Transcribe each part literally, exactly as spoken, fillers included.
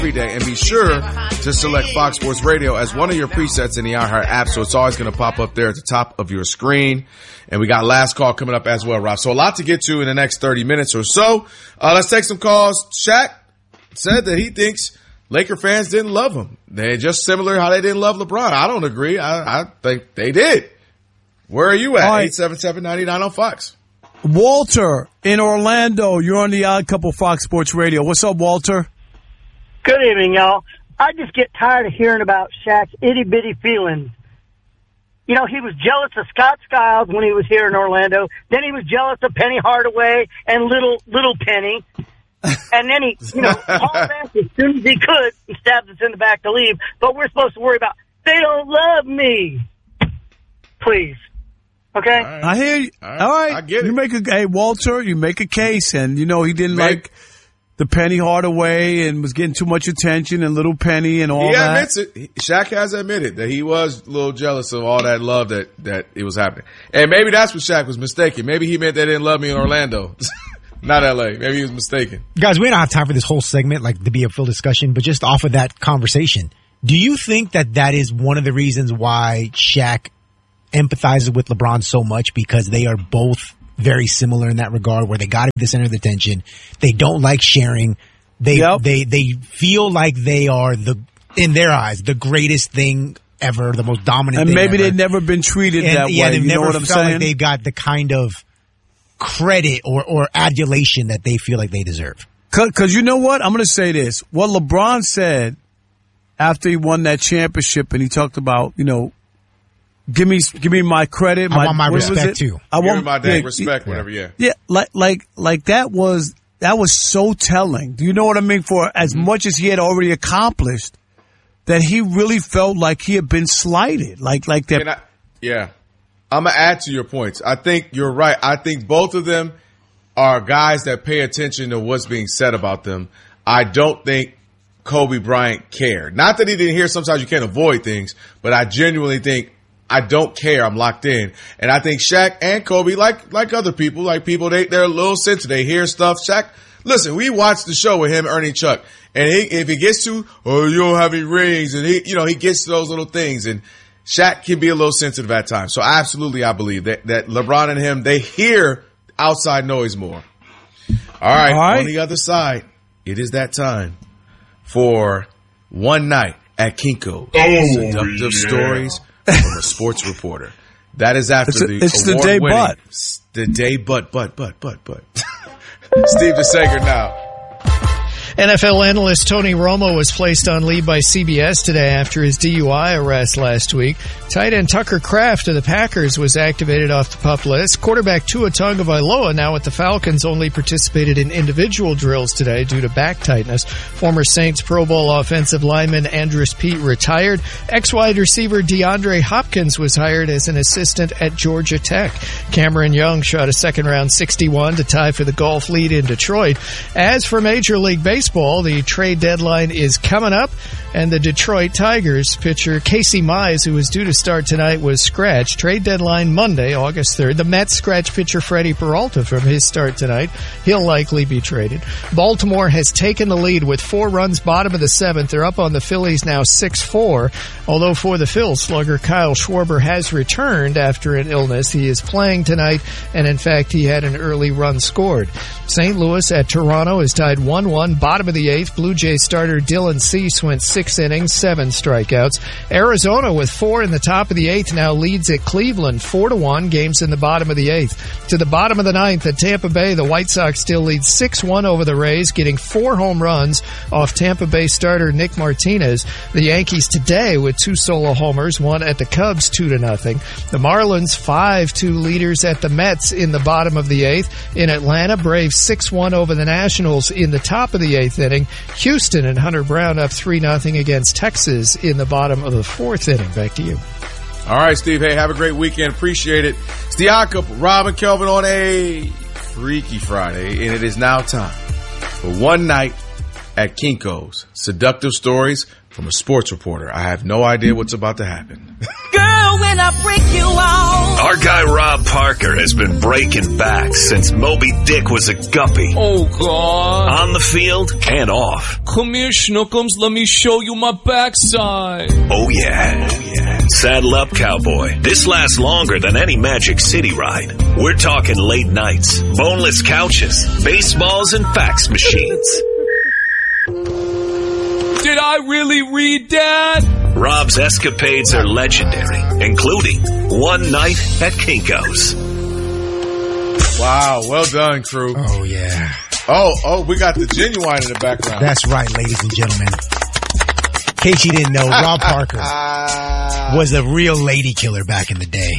every day, and be sure to select Fox Sports Radio as one of your presets in the iHeart app, so it's always going to pop up there at the top of your screen. And we got last call coming up as well, Rob. So a lot to get to in the next thirty minutes or so. Uh, let's take some calls. Shaq said that he thinks Laker fans didn't love him. They're just similar how they didn't love LeBron. I don't agree. I, I think they did. Where are you at? Right. eight seven seven, nine nine on Fox. Walter in Orlando. You're on the Odd Couple Fox Sports Radio. What's up, Walter? Good evening, y'all. I just get tired of hearing about Shaq's itty-bitty feelings. You know, he was jealous of Scott Skiles when he was here in Orlando. Then he was jealous of Penny Hardaway and little little Penny. And then he, you know, hauled ass as soon as he could and stabbed us in the back to leave. But we're supposed to worry about, they don't love me. Please. Okay? All right. I hear you. All right. All right. I get it. You make a, hey, Walter, you make a case. And, you know, he didn't Maybe. like the Penny Hardaway and was getting too much attention and little Penny and all He that. admits it. He- Shaq has admitted that he was a little jealous of all that love that, that it was happening. And maybe that's what Shaq was mistaken. Maybe he meant they didn't love me in Orlando. Not L A. Maybe he was mistaken. Guys, we don't have time for this whole segment, like to be a full discussion, but just off of that conversation, do you think that that is one of the reasons why Shaq empathizes with LeBron so much, because they are both very similar in that regard, where they got to be the center of the attention. They don't like sharing. They Yep. they they feel like they are the, in their eyes, the greatest thing ever, the most dominant And thing maybe ever. they've never been treated And, that yeah, way. they've You never know what I'm felt saying? like they've got the kind of credit or, or adulation that they feel like they deserve. Because you know what? I'm going to say this. What LeBron said after he won that championship, and he talked about, you know, give me give me my credit. I My, want my what was respect it? too. I Give want him my dang yeah, respect, yeah. whatever, yeah. Yeah, like like like that was that was so telling. Do you know what I mean? For as Mm-hmm. much as he had already accomplished, that he really felt like he had been slighted. Like like that. And I, yeah. I'm going to add to your points. I think you're right. I think both of them are guys that pay attention to what's being said about them. I don't think Kobe Bryant cared. Not that he didn't hear. Sometimes you can't avoid things, but I genuinely think I don't care. I'm locked in. And I think Shaq and Kobe, like like other people, like people, they, they're a little sensitive. They hear stuff. Shaq, listen, we watched the show with him, Ernie Chuck. And he, if he gets to, oh, you don't have any rings, and he, you know, he gets to those little things. And Shaq can be a little sensitive at times. So absolutely, I believe that, that LeBron and him, they hear outside noise more. All right, All right. on the other side, it is that time for One Night at Kinko's. Oh, Seductive yeah. stories from a sports reporter. That is after It's a- the it's the day award-winning- but. The day but, but, but, but, but. Steve DeSager now. N F L analyst Tony Romo was placed on leave by C B S today after his D U I arrest last week. Tight end Tucker Kraft of the Packers was activated off the PUP list. Quarterback Tua Tagovailoa, now with the Falcons, only participated in individual drills today due to back tightness. Former Saints Pro Bowl offensive lineman Andrus Peat retired. Ex-wide receiver DeAndre Hopkins was hired as an assistant at Georgia Tech. Cameron Young shot a second-round sixty-one to tie for the golf lead in Detroit. As for Major League Baseball, the trade deadline is coming up, and the Detroit Tigers pitcher Casey Mize, who was due to start tonight, was scratched. Trade deadline Monday, August third. The Mets scratch pitcher Freddie Peralta from his start tonight. He'll likely be traded. Baltimore has taken the lead with four runs bottom of the seventh. They're up on the Phillies now six four. Although for the Phils, slugger Kyle Schwarber has returned after an illness. He is playing tonight, and in fact, he had an early run scored. Saint Louis at Toronto is tied one one. Bottom of the eighth, Blue Jays starter Dylan Cease went six innings, seven strikeouts. Arizona with four in the top of the eighth now leads at Cleveland four to one. Games in the bottom of the eighth. To the bottom of the ninth at Tampa Bay, the White Sox still lead six one over the Rays, getting four home runs off Tampa Bay starter Nick Martinez. The Yankees today with two solo homers, one at the Cubs two to nothing. The Marlins five two leaders at the Mets in the bottom of the eighth. In Atlanta, Braves six one over the Nationals in the top of the eighth inning. Houston and Hunter Brown up three nothing against Texas in the bottom of the fourth inning. Back to you. All right, Steve. Hey, have a great weekend. Appreciate it. It's the Odd Couple, Rob and Kelvin on a Freaky Friday, and it is now time for One Night at Kinko's. Seductive stories from a sports reporter. I have no idea what's about to happen. Girl, when I break you off. Our guy Rob Parker has been breaking back since Moby Dick was a guppy. Oh, God. On the field and off. Come here, Schnookums. Let me show you my backside. Oh, yeah. Oh, yeah. Saddle up, cowboy. This lasts longer than any Magic City ride. We're talking late nights, boneless couches, baseballs, and fax machines. Did I really read that? Rob's escapades are legendary, including one night at Kinko's. Wow, well done, crew. Oh, yeah. Oh, oh, we got the Genuine in the background. That's right, ladies and gentlemen. In case you didn't know, Rob Parker was a real lady killer back in the day.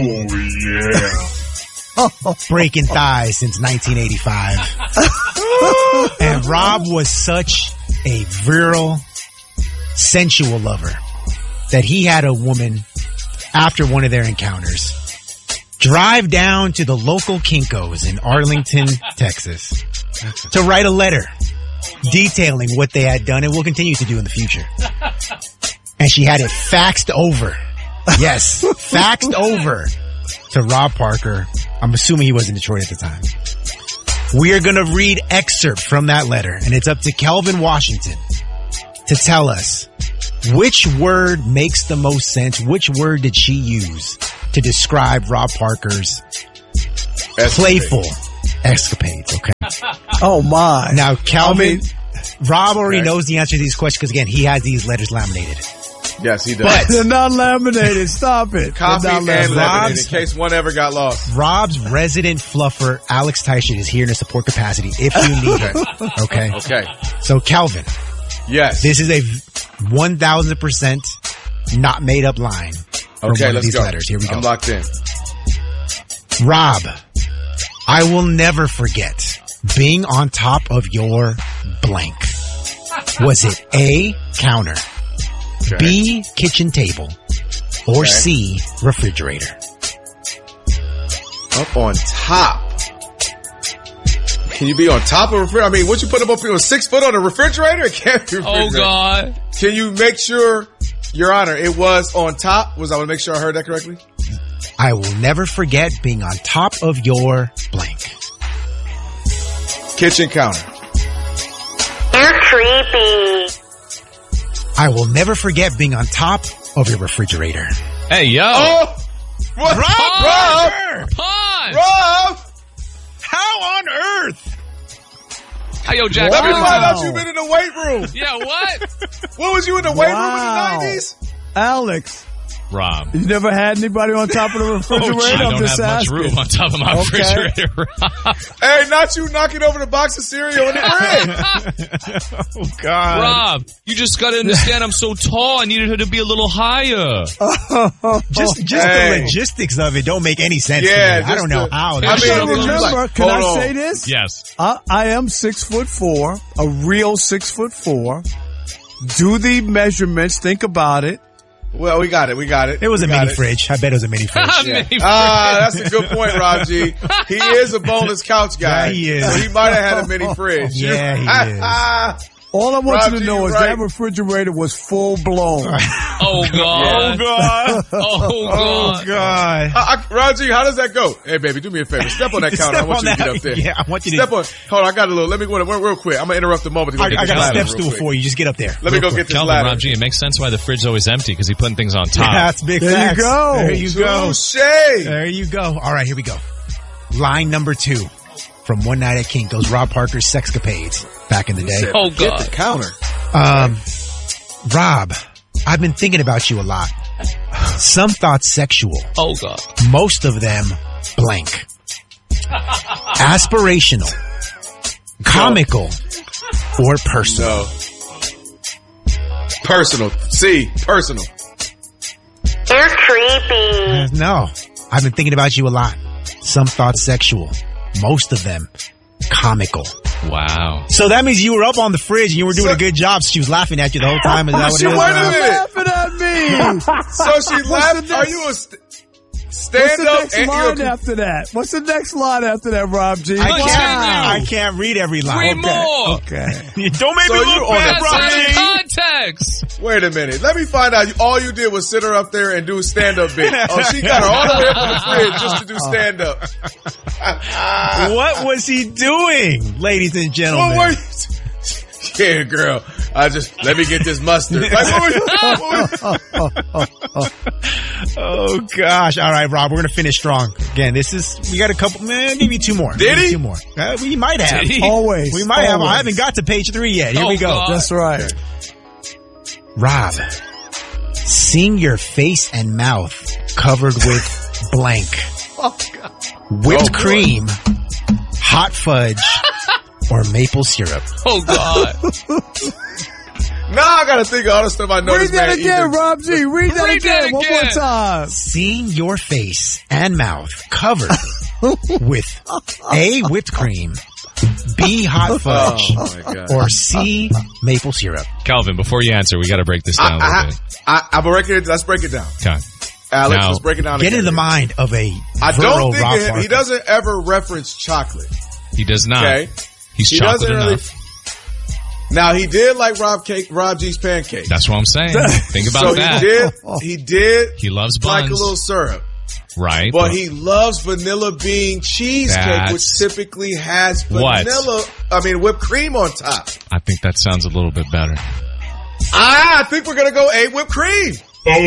Oh, yeah. Breaking thighs since nineteen eighty-five. And Rob was such a virile, sensual lover that he had a woman, after one of their encounters, drive down to the local Kinko's in Arlington, Texas, to write a letter detailing what they had done and will continue to do in the future. And she had it faxed over. Yes, faxed over to Rob Parker. I'm assuming he was in Detroit at the time. We are going to read excerpt from that letter, and it's up to Kelvin Washington to tell us which word makes the most sense. Which word did she use to describe Rob Parker's Escapade. playful escapades? Okay. Oh my! Now, Calvin, I mean, Rob already okay. knows the answer to these questions because again, he has these letters laminated. Yes, he does. But they're not laminated. Stop it. Copy They're and not laminated laminated. in case one ever got lost. Rob's resident fluffer, Alex Teichert, is here in a support capacity if you need it. Okay. Okay. So, Calvin, Yes. this is a one thousand percent not made up line from okay, one of let's these go. letters. Here we go. I'm locked in. Rob, I will never forget being on top of your blank. Was it A, counter, Okay. B, kitchen table, or Okay. C, refrigerator? Up on top. Can you be on top of a refrigerator? I mean, what you put up up here, six foot on a refrigerator? It can't be Oh, refrigerator. God. Can you make sure, Your Honor, it was on top? Was I want to make sure I heard that correctly? I will never forget being on top of your blank. Kitchen counter. You're creepy. I will never forget being on top of your refrigerator. Hey, yo. Oh! What? Rob! Pause. Rob! How on earth? Hey, yo, Jack. Let me Wow. find out you've been in the weight room. Yeah, what? What was you in the weight Wow. room in the nineties? Alex, Rob. you never had anybody on top of the refrigerator? Oh, gee, I I'm don't just have asking. much room on top of my Okay. refrigerator, Rob. Hey, not you knocking over the box of cereal in the fridge. Oh, God. Rob, you just gotta understand I'm so tall. I needed her to be a little higher. Just, just Hey. the logistics of it don't make any sense Yeah, to me. I just don't know the- how. I that mean, shit But it was goes. remember, like, can I hold say on. this? Yes. I, I am six foot four, a real six foot four. Do the measurements. Think about it. Well, we got it. We got it. It was a We got mini it. fridge. I bet it was a mini fridge. Mini Ah, that's a good point, Rob G. He is a boneless couch guy. Yeah, he is. So he might have had a mini fridge. Yeah, he is. All I want Rob you G, to know you're is right. that refrigerator was full blown. Oh, God. God. Oh, God. God. I, I, Rob G, how does that go? Hey, baby, do me a favor. Step on that counter. I Step want on you to that. get up there. Yeah, I want you to- Step on. Hold on, I got a little. Let me go in real, real quick. I'm going to interrupt the moment to go I, get I this got a ladder step real stool quick. for you. Just get up there. Let me go Real get quick. this Calvin, ladder. Rob G, it makes sense why the fridge is always empty because he putting things on top. That's big There you facts. go. There you go. Touche. There you go. All right, here we go. Line number two from One Night at Kinko's, Rob Parker's sexcapades back in the day. Oh, Get God. the counter. Um, Rob, I've been thinking about you a lot. Some thoughts sexual. Oh, God. Most of them blank. Aspirational. Comical. Or personal. No. Personal. C. Personal. You're creepy. No. I've been thinking about you a lot. Some thoughts sexual. Most of them comical. Wow. So that means you were up on the fridge and you were doing So- a good job. So she was laughing at you the whole time. Is that what She it is? wait a Rob? minute. Laughing at me. So she laughed. the Are next- you a st- What's stand the up next and line you're after that? What's the next line after that, Rob G? I Look, can't, wow. I can't read every line. Three more. Okay. Don't make So me you look on bad, the That's out Rob of G. context. Wait a minute. Let me find out. You, all you did was sit her up there and do a stand-up bit. Oh, she got her all the way up on the fridge just to do stand-up. What was he doing, ladies and gentlemen? What were you? Yeah, girl. I just, let me get this mustard. Like, what were you? What were you? Oh, gosh. All right, Rob, we're going to finish strong. Again, this is, we got a couple, man, maybe two more. Did maybe he? Two more. Uh, we might have. Did he? Always. We might have. always. I haven't got to page three yet. Here Oh, we go. God. That's right. Rob, seeing your face and mouth covered with blank. Oh, God. Whipped Oh, boy. cream, hot fudge, or maple syrup. Oh, God. Now I gotta think of all the stuff I know Read this that man again, eating. Rob G. Read that Read again. that One more again. time. Seeing your face and mouth covered with A, whipped cream, B, hot fudge, Oh, my God. or C, maple syrup. Calvin, before you answer, we got to break this down a little I, bit. I, I, I'm breaking it. Let's break it down. Okay. Alex, Now, let's break it down. Get again. in the mind of a I virile don't think Rob it, Parker. he doesn't ever reference chocolate. He does not. Okay. He's He chocolate doesn't really. enough. Now he did like Rob cake, Rob G's pancakes. That's what I'm saying. Think about so that. he did. He did He loves like a buns. little syrup, Right. but he loves vanilla bean cheesecake, That's- which typically has What? vanilla. I mean, whipped cream on top. I think that sounds a little bit better. Ah, I think we're gonna go eight whipped cream.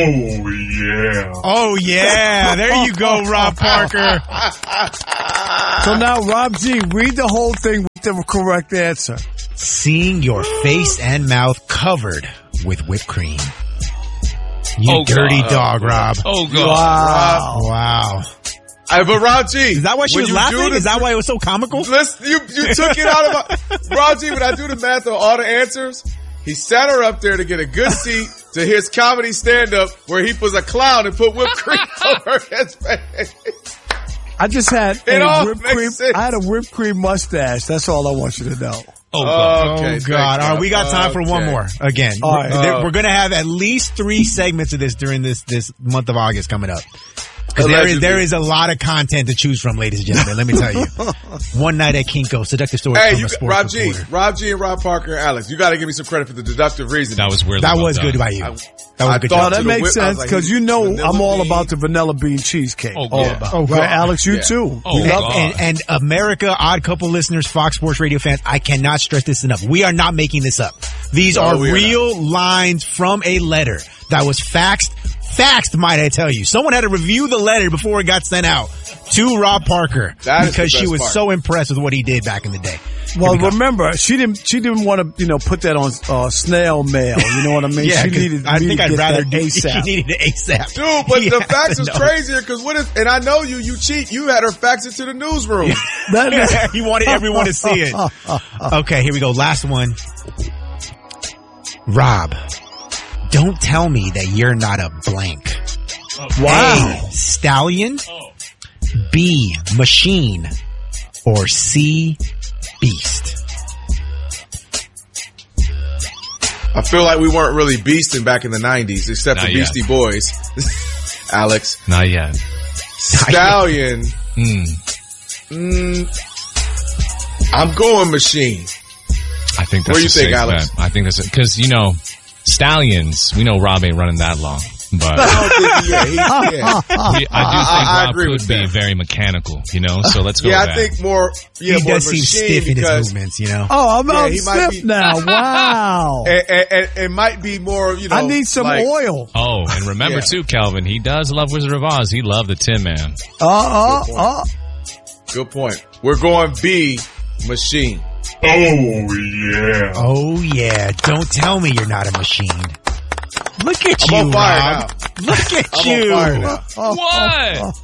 Oh, yeah. There you go, Rob Parker. So now, Rob G, read the whole thing with the correct answer. Seeing your face and mouth covered with whipped cream. You Oh, dirty God. dog, Rob. Oh, God. Wow. Wow. Uh, but Rob G, Is that why she when was you laughing? do the- Is that why it was so comical? Listen, you you took it out of my Rob G. When I do the math on all the answers, he sat her up there to get a good seat to his comedy stand up where he was a clown and put whipped cream over his face. I just had It a all whipped makes cream. sense. I had a whipped cream mustache. That's all I want you to know. Oh, God. Okay, Oh, thank God. All right, we got time for one Okay. more. Again, All we're, right. there- Uh, we're going to have at least three segments of this during this, this month of August coming up. Because there is, Allegedly. there is a lot of content to choose from, ladies and gentlemen. Let me tell you. One night at Kinko, seductive stories Hey, from you, a sports Rob G, reporter. Rob G, and Rob Parker, and Alex, you got to give me some credit for the deductive reasoning. That was weird. That was good by you. I- That was I a good thought job. Oh, that to the makes whip- I was sense like, because you know vanilla I'm all bean. about the vanilla bean cheesecake. Oh, all yeah. about. Oh, right, God. Alex, you Yeah. too. Oh, You And, love God. and, and America, Odd Couple listeners, Fox Sports Radio fans, I cannot stress this enough. We are not making this up. These No, are we are real lines from a letter that was faxed. Faxed, might I tell you. Someone had to review the letter before it got sent out to Rob Parker That is the because she best was part. so impressed with what he did back in the day. Well, Here we go. remember, she didn't. She didn't want to, you know, put that on uh, snail mail. You know what I mean? Yeah, she 'cause needed. I me think to I'd get rather that do ASAP. He needed it ASAP. Dude, but He the had fax to is know. crazier because what if, and I know you, you cheat. You had her fax it to the newsroom. That- He wanted everyone to see it. Okay, here we go. Last one. Rob, don't tell me that you're not a blank. Wow. A, stallion. B, machine. Or C, beast. I feel like we weren't really beasting back in the nineties, except Not for yet. Beastie Boys. Alex. Not yet. Stallion. Mm. Mm, I'm going machine. I think that's What do you a think, safe Alex? bet. I think that's because you know stallions. We know Rob ain't running that long, but I don't think he, yeah, he, yeah. we, I do think I- I Rob agree could with be that. very mechanical. You know, so let's go. Yeah, with I that. think more, yeah, he more does seem machine stiff in his because movements, you know. Oh, I'm Yeah, out he might stiff be- now. Wow. and, and, and it might be more, you know. I need some like, oil. Oh, and remember Yeah. too, Calvin. He does love Wizard of Oz. He loved the Tin Man. Uh, uh, Good point. uh. Good point. We're going B, machine. Oh yeah, don't tell me you're not a machine. Look at I'm you, on fire Rob. Look at I'm you. on fire now. What?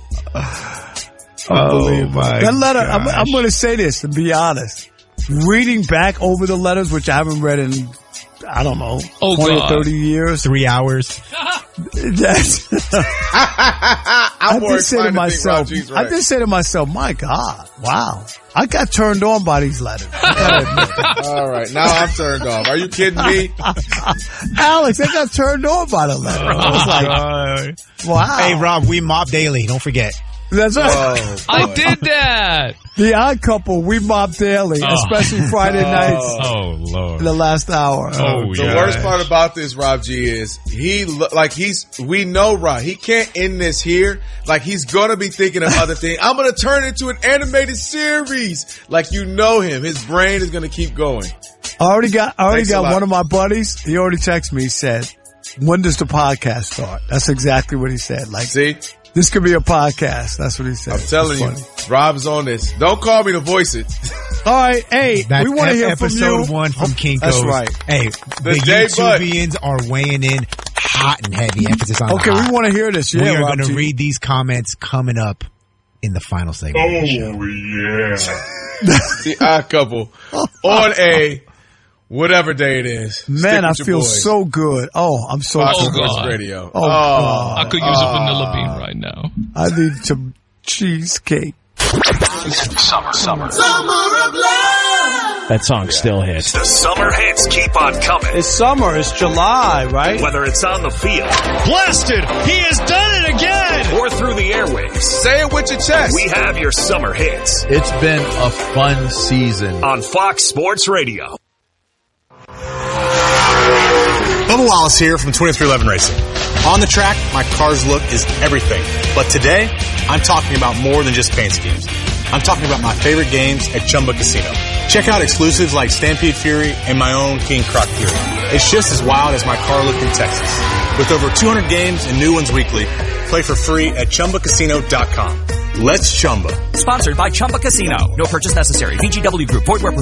Oh my That letter, I'm, gosh. I'm going to say this, to be honest. Reading back over the letters, which I haven't read in, I don't know, Oh, twenty God. or thirty years. Three hours. That's, I'm I more did say inclined to to think myself, Rob G's I right. did say to myself, my God, wow. I got turned on by these letters. I gotta admit. All right, now I'm turned off. Are you kidding me? Alex, I got turned on by the letter. I was like, wow. Hey, Rob, we mop daily. Don't forget. That's right. Oh, I did that. The Odd Couple, we mob daily, Oh. especially Friday nights Oh, Lord. in the last hour. Oh, The yeah. worst part about this, Rob G, is he lo- like he's. We know Rob. He can't end this here. Like he's gonna be thinking of other things. I'm gonna turn it into an animated series. Like you know him. His brain is gonna keep going. I already got, I already Thanks a got lot. one of my buddies. He already texted me. He said, when does the podcast start? That's exactly what he said. Like, See, this could be a podcast. That's what he said. I'm telling you, It's funny. Rob's on this. Don't call me to voice it. All right. Hey, That's we want to hear from episode you. one from Kinko's. That's right. Hey, the, J Bud. YouTubians are weighing in hot and heavy. Emphasis on Okay, the we hot. want to hear this. Yeah, we are Rob going to G. read these comments coming up in the final segment of the show. The Odd Couple on a whatever day it is. Man, Stick I with your feel boys. so good. Oh, I'm so Fox Oh, good. Sports God. Radio. Oh, God. I could use a vanilla bean right now. I need some cheesecake. Summer, summer. That song still hits. The summer hits keep on coming. It's summer. It's July, right? Whether it's on the field Blasted! He has done it again! or through the airwaves, Say it with your chest. we have your summer hits It's been a fun season. on Fox Sports Radio. Bubba Wallace here from twenty-three eleven Racing. On the track, my car's look is everything. But today, I'm talking about more than just paint schemes. I'm talking about my favorite games at Chumba Casino. Check out exclusives like Stampede Fury and my own King Croc Fury. It's just as wild as my car look in Texas. With over two hundred games and new ones weekly, play for free at Chumba Casino dot com. Let's Chumba. Sponsored by Chumba Casino. No purchase necessary. V G W Group. Void where